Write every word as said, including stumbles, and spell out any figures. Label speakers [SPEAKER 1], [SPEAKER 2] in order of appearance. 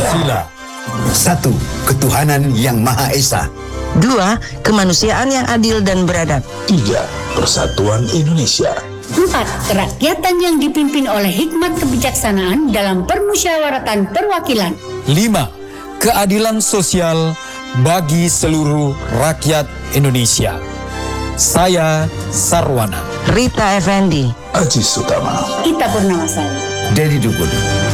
[SPEAKER 1] Pancasila.
[SPEAKER 2] Satu, ketuhanan yang Maha Esa.
[SPEAKER 3] Dua, kemanusiaan yang adil dan beradab.
[SPEAKER 1] Tiga, persatuan Indonesia.
[SPEAKER 4] Empat, kerakyatan yang dipimpin oleh hikmat kebijaksanaan dalam permusyawaratan perwakilan.
[SPEAKER 5] Lima, keadilan sosial bagi seluruh rakyat Indonesia. Saya Sarwana.
[SPEAKER 3] Rita Effendi.
[SPEAKER 1] Aziz Utama.
[SPEAKER 4] Kita Purnawasari.
[SPEAKER 2] Dedi Dukun.